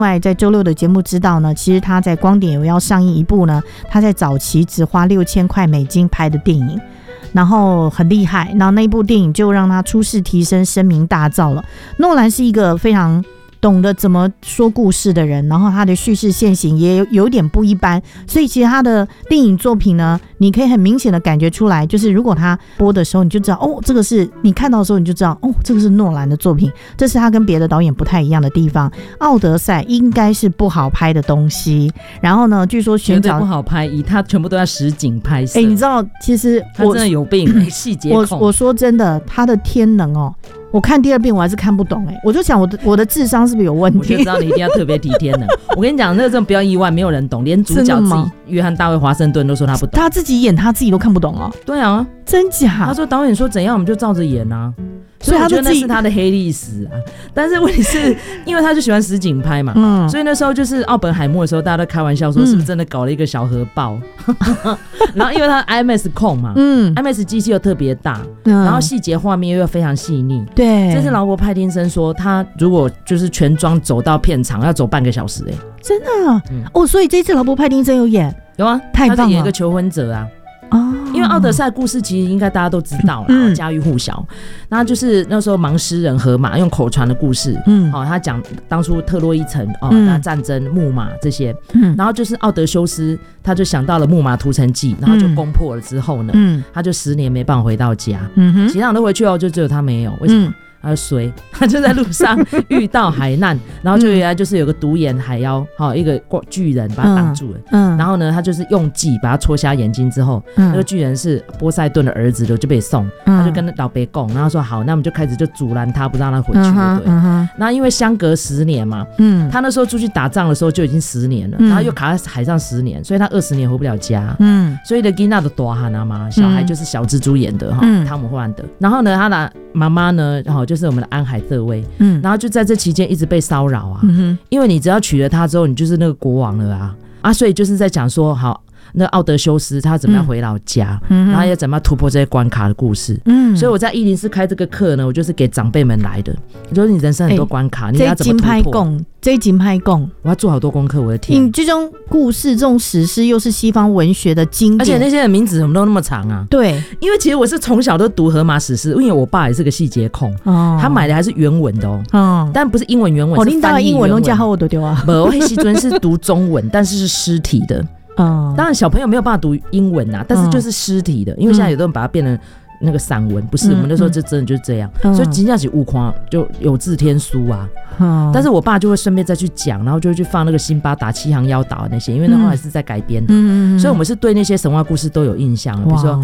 后来在周六的节目知道呢，其实他在光点有要上映一部呢，他在早期只花6000块美金拍的电影，然后很厉害，然后那部电影就让他出世提升，声名大噪了。诺兰是一个非常懂得怎么说故事的人，然后他的叙事线型也有点不一般，所以其实他的电影作品呢，你可以很明显的感觉出来，就是如果他播的时候，你就知道哦，这个是你看到的时候你就知道哦，这个是诺兰的作品，这是他跟别的导演不太一样的地方。奥德赛应该是不好拍的东西，然后呢，据说寻找绝对不好拍，以他全部都在实景拍摄。 你知道，其实他真的有病，细节控。 我说真的，他的天能哦。我看第二遍我还是看不懂我就想我的智商是不是有问题？ 我就知道你一定要特别体贴呢。我跟你讲，那个真的不要意外，没有人懂，连主角自己约翰大卫华盛顿都说他不懂， 他自己演他自己都看不懂哦。 对啊， 真假？ 他说导演说怎样我们就照着演啊。所以我觉得那是他的黑历史啊，但是问题是因为他就喜欢实景拍嘛，所以那时候就是奥本海默的时候，大家都开玩笑说是不是真的搞了一个小核爆，然后因为他 IMAX 控嘛，IMAX 机器又特别大，然后细节画面又非常细腻， 对， 这是劳勃派丁森说他如果就是全装走到片场要走半个小时真的所以这次劳勃派丁森有演， 有啊， 太棒了， 他是演一个求婚者啊。因为奥德赛故事其实应该大家都知道啦，家喻户晓。那就是那时候盲诗人荷马用口传的故事，他讲当初特洛伊城那战争木马这些，然后就是奥德修斯他就想到了木马屠城记，然后就攻破了之后呢，他就10年没办法回到家，其他人都回去就只有他没有，为什么？他就衰，他就在路上遇到海难，然后就原来就是有个独眼海妖，一个巨人把他挡住了，然后呢，他就是用计把他戳瞎眼睛之后，那个巨人是波塞顿的儿子就被送，他就跟老伯讲，然后说好，那我们就开始就阻拦他，不让他回去，对。那因为相隔10年嘛，他那时候出去打仗的时候就已经10年了，然后又卡在海上10年，所以他20年回不了家，所以的吉娜的大汉啊嘛，小孩就是小蜘蛛演的汤姆·霍兰德，然后呢，他的妈妈呢，就是我们的安海瑟薇，然后就在这期间一直被骚扰啊，因为你只要娶了她之后，你就是那个国王了啊，所以就是在讲说，好，那奥德修斯他怎么样回老家，然后要怎么样突破这些关卡的故事，所以我在104开这个课呢，我就是给长辈们来的，就是你人生很多关卡，你要怎么突破？这一集拍供，我要做好多功课，我的天！你这种故事、这种史诗，又是西方文学的经典，而且那些人名字怎么都那么长啊？对，因为其实我是从小都读荷马史诗，因为我爸也是个细节控，他买的还是原文的但不是英文原文，是翻译原文。英文加好我都丢啊！不，我西尊是读中文，但是是诗体的。当然小朋友没有办法读英文但是就是诗体的，因为现在有的人把它变成那个散文，不是我们那时候就真的就是这样，所以真的是悟空就有字天书啊。但是我爸就会顺便再去讲，然后就会去放那个辛巴达七航妖岛那些，因为那后来是在改编的，所以我们是对那些神话故事都有印象，比如说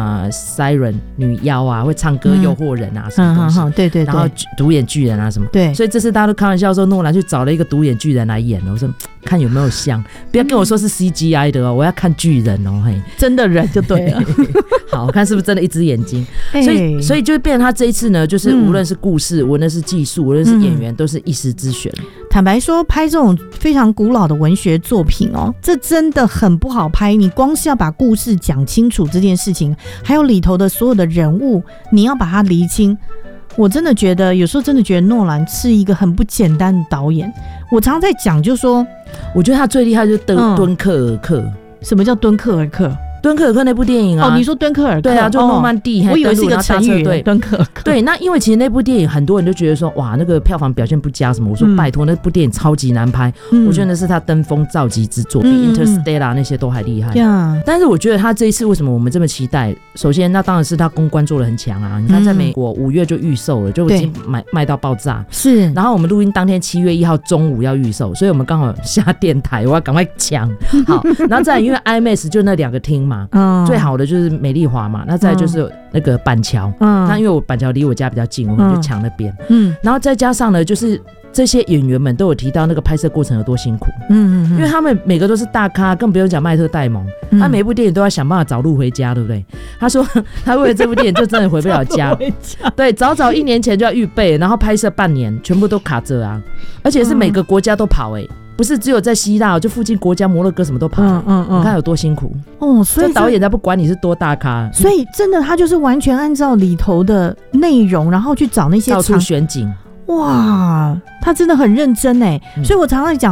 Siren 女妖啊，会唱歌诱惑人啊什么东西，对对对，然后独眼巨人啊什么，对，所以这次大家都开玩笑说诺兰去找了一个独眼巨人来演了，我说看有没有像，不要跟我说是 CGI 的我要看巨人嘿，真的人就对了。好，看是不是真的一只眼睛，所以就变成他这一次呢，就是无论是故事，无论是技术，无论是演员，都是一时之选。坦白说，拍这种非常古老的文学作品这真的很不好拍。你光是要把故事讲清楚这件事情，还有里头的所有的人物，你要把它厘清。我真的觉得，有时候真的觉得诺兰是一个很不简单的导演。我常常在讲，就说，我觉得他最厉害就是敦刻尔克。什么叫敦刻尔克？敦刻尔克那部电影你说敦刻尔克？对啊，就诺曼底，我以为是一个成语。对，敦刻尔克。对，那因为其实那部电影很多人就觉得说，哇，那个票房表现不佳什么。我说拜托，那部电影超级难拍，我觉得那是他登峰造极之作，比 Interstellar 那些都还厉害。但是我觉得他这一次为什么我们这么期待？首先，那当然是他公关做得很强啊。你看，在美国5月就预售了，就已经卖到爆炸。是。然后我们录音当天7月1号中午要预售，所以我们刚好下电台，我要赶快抢。好，然后再来因为 IMAX 就那2个厅嘛，最好的就是美丽华嘛，那再来就是那个板桥，那因为我板桥离我家比较近，我们就抢那边。然后再加上呢，就是这些演员们都有提到那个拍摄过程有多辛苦，因为他们每个都是大咖，更不用讲麦特戴蒙，他每部电影都要想办法找路回家，对不对？他说他为了这部电影就真的回不了家，对，早1年前就要预备，然后拍摄半年，全部都卡着啊，而且是每个国家都跑不是只有在希腊，就附近国家摩洛哥什么都跑，你看有多辛苦所以这导演才不管你是多大咖，所以真的他就是完全按照里头的内容，然后去找那些到处选景。 哇，他真的很认真哎，所以我常常讲